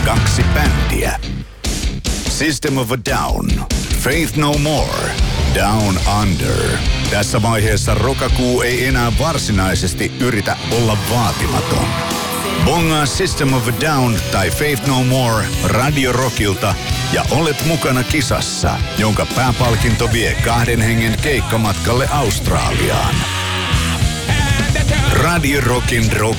2 bändiä. System of a Down, Faith No More, Down Under. Tässä vaiheessa rokakuu ei enää varsinaisesti yritä olla vaatimaton. Bongaa System of a Down tai Faith No More Radio Rockilta ja olet mukana kisassa, jonka pääpalkinto vie 2 hengen keikkamatkalle Australiaan. Radio Rockin Rock